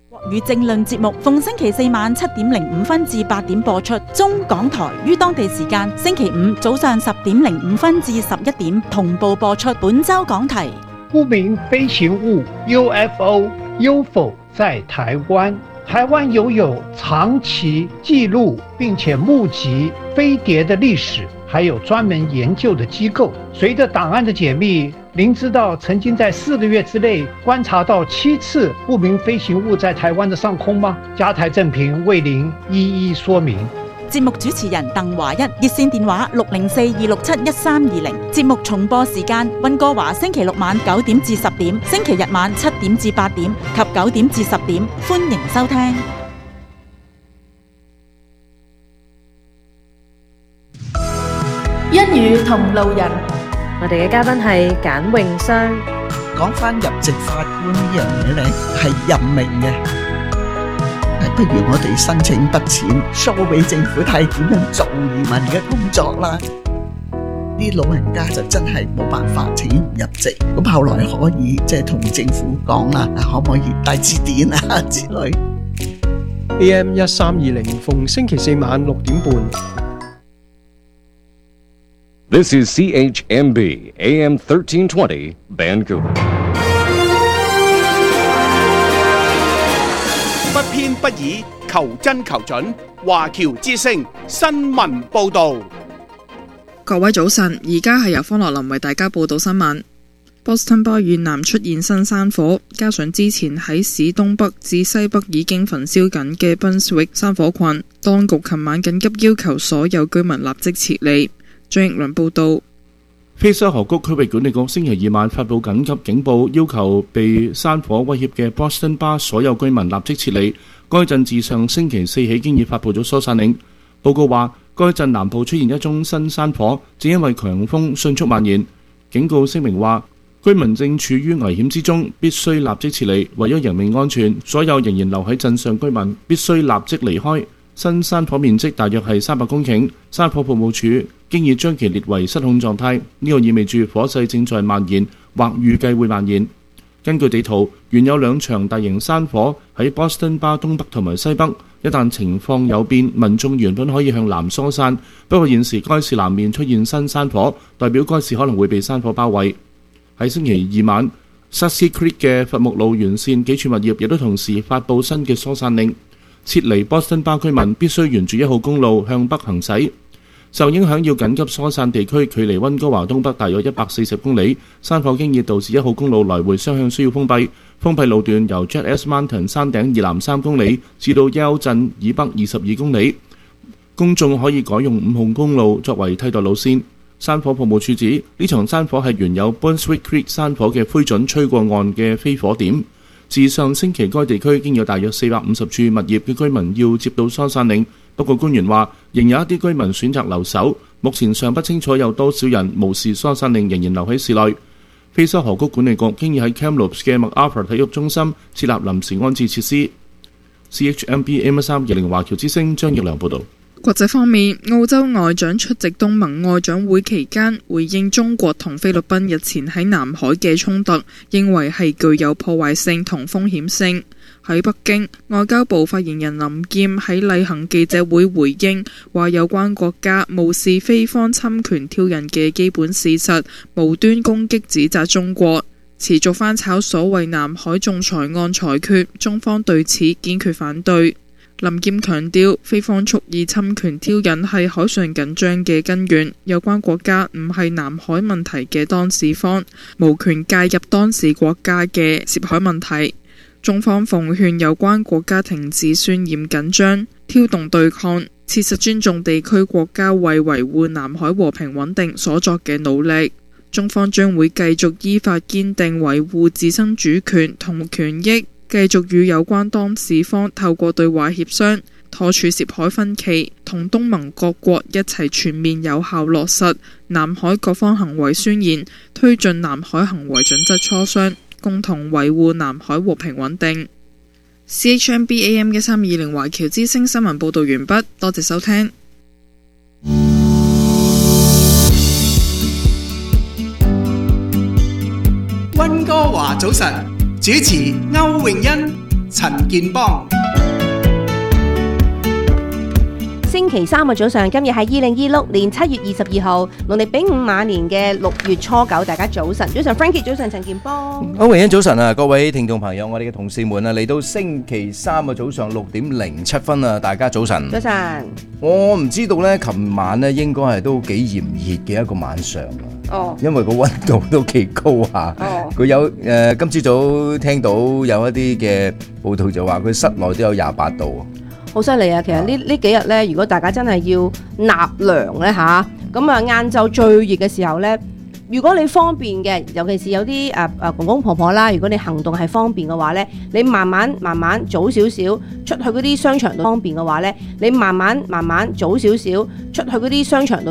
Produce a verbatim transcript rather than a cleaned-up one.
國語政論節目逢星期四晚七點零五分至八點播出，中港台於當地時間星期五早上十點零五分至十一點同步播出。本周講題： 不明飛行物 U F O、U F O 在台灣。台灣擁有長期記錄並且目擊飛碟的歷史，還有專門研究的機構。隨着檔案的解密，您知道曾經在四個月之內觀察到七次不明飛行物在台灣的上空嗎？加台正評為您一一說明。 節目主持人鄧華一，熱線電話六零四二六七一三二零。節目重播時間：溫哥華星期六晚九點至十點，星期日晚七點至八點及九點至十點。歡迎收聽。 一語同路人， 我哋嘅嘉賓係簡詠雙。 講翻入籍法官呢樣嘢咧，係任命嘅。不如我哋申請筆錢 show 俾政府睇點樣做移民嘅工作啦。啲老人家就真係冇辦法請入籍，咁後來可以即係同政府講啦，可唔可以帶字典啊之類。 A M 一三二零逢星期四晚六點半。 This is C H M B A M thirteen twenty Vancouver。 不偏不倚，求真求準。華僑之聲新聞報道。 各位早晨，而家係由方樂林為大家報道新聞。Boston Bar 以南出現新山火，加上之前喺市東北至西北已經焚燒緊嘅 Brunswick 山火群，當局琴晚緊急要求所有居民立即撤離。張奕倫報道。 菲沙河谷區域管理局星期二晚發布緊急警報，要求被山火威脅嘅 Boston Bar 所有居民立即撤離。該鎮自上星期四起經已發布咗疏散令。報告話，該鎮南部出現一宗新山火，正因為強風迅速蔓延。警告聲明話，居民正處於危險之中，必須立即撤離。為咗人命安全，所有仍然留喺鎮上居民必須立即離開。新山火面積大約係三百公頃，山火服務處經已將其列為失控狀態，呢個意味住火勢正在蔓延，或預計會蔓延。根據地圖，原有兩場大型山火喺 Boston Bar 東北同埋西北，一旦情況有變，民眾原本可以向南疏散，不過現時該市南面出現新山火，代表該市可能會被山火包圍。喺星期二晚 Sussex Creek 嘅伐木路沿線幾處物業亦都同時發布新嘅疏散令。撤離 Boston Bar 居民必須沿住一號公路向北行駛。受影響要緊急疏散地區距離溫哥華東北大約一百四十公里。山火經已導致一號公路來回雙向需要封閉。封閉路段由 Jet S Mountain 山頂以南三公里至到 Yale 鎮以北二十二公里。公眾可以改用五號公路作為替代路線。山火服務處指呢場山火係原有 Brunswick Creek 山火嘅灰燼吹過岸嘅飛火點。自上星期該地區經有大約四百五十處物業嘅居民要接到疏散令，不過官員話仍有一啲居民選擇留守，目前尚不清楚有多少人無視疏散令仍然留喺市內。菲沙河谷管理局經已喺 Kamloops 嘅 MacArthur 體育中心設立臨時安置設施。C H M B A M 三二零華僑之聲張奕良報導。 國際方面，澳洲外長出席東盟外長會期間，回應中國同菲律賓日前喺南海嘅衝突，認為係具有破壞性同風險性。喺北京，外交部發言人林劍喺例行記者會回應，話有關國家無視菲方侵權挑釁嘅基本事實，無端攻擊指責中國，持續翻炒所謂南海仲裁案裁決，中方對此堅決反對。林劍強調，菲方蓄意侵權挑釁係海上緊張嘅根源，有關國家唔係南海問題嘅當事方，無權介入當事國家嘅涉海問題。中方奉勸有關國家停止渲染緊張、挑動對抗，切實尊重地區國家為維護南海和平穩定所作嘅努力。中方將會繼續依法堅定維護自身主權同權益，繼續與有關當事方透過對話協商，妥處涉海分歧，同東盟各國一齊全面有效落實南海各方行為宣言，推進南海行為準則磋商，共同維護南海和平穩定。C H M B A M 一三二零華僑之聲新聞報道完畢，多謝收聽。 溫哥華早晨，主持歐詠欣。 陳健邦。 星期三嘅早上，今日係二零二六年七月二十二號，農曆丙午晚年嘅六月初九，大家早晨，早晨 Frankie， 早晨陳健邦， 歐榮欣早晨啊，各位聽眾朋友，我哋嘅同事們啊，嚟到星期三嘅早上六點零七分啊，大家早晨。 早晨。 我唔知道呢，琴晚呢應該係都幾炎熱嘅一個晚上啊。哦。因為個溫度都幾高下。哦。佢有誒，今朝早聽到有一啲嘅報道就話佢室內都有廿八度。 好犀利啊！其實呢呢幾日咧，如果大家真係要納涼咧吓，咁啊晏晝最熱嘅時候咧，如果你方便嘅，尤其是有啲誒誒公公婆婆啦，如果你行動係方便嘅話咧，你慢慢慢慢早少少出去嗰啲商場度方便嘅話咧，你慢慢慢慢早少少出去嗰啲商場度。